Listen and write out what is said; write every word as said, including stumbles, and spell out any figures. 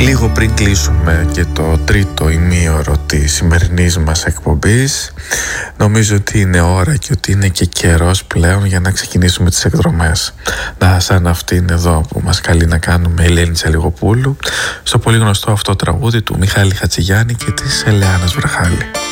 Λίγο πριν κλείσουμε και το τρίτο ημίωρο της σημερινής μας εκπομπής, νομίζω ότι είναι ώρα και ότι είναι και καιρός πλέον για να ξεκινήσουμε τις εκδρομές. Να, σαν αυτήν εδώ που μας καλεί να κάνουμε η Ελένη Τσαλιγοπούλου, στο πολύ γνωστό αυτό τραγούδι του Μιχάλη Χατζηγιάννη και της Ελεάνας Βραχάλη.